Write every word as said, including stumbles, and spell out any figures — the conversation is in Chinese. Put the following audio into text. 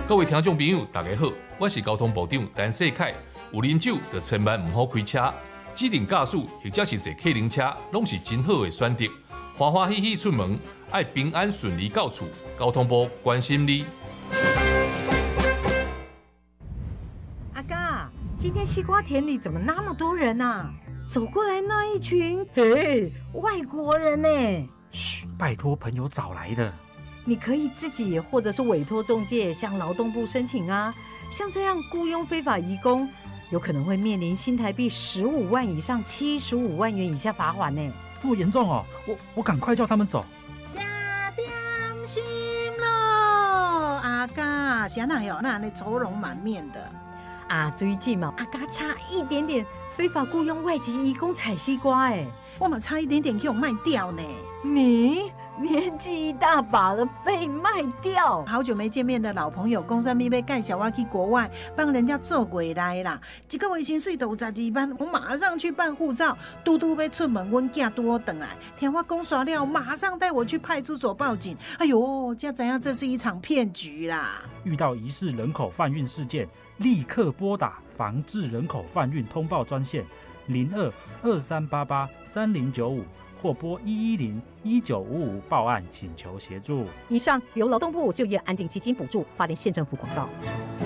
各位听众朋友，大家好，我是交通部长陈世凯。有啉酒就千万唔好开车，指定驾驶或者是坐客人车，拢是真好的选择。欢欢喜喜出门，爱平安顺利到厝。交通部关心你。 阿嘎，今天西瓜田里怎么那么多人啊？走过来那一群，嘿，外国人呢？ 嘘，拜托朋友找来的。 你可以自己或者是委托中介向劳动部申请啊。像这样雇佣非法移工，有可能会面临新台币十五万以上七十五万元以下罚款呢。 这么严重哦？我我赶快叫他们走。 吃点心咯，阿嘎，谁哪有那那愁容满面的？ 啊，最近嘛，阿嘎差一点点非法雇佣外籍移工采西瓜，哎， 我们差一点点给我卖掉呢。 你年纪一大把了，被卖掉？ 好久没见面的老朋友，公司咪要介绍我去国外帮人家做回来啦。一个月薪水都有十二万，我马上去办护照。嘟嘟要出门，阮囝拄好回来，听我讲煞了，马上带我去派出所报警。哎呦，才知影这是一场骗局啦！ 遇到疑似人口贩运事件，立刻拨打防治人口贩运通报专线零二二三八八三零九五。或拨一一零一九五五报案，请求协助。 以上由劳动部就业安定基金补助，花莲县政府广告。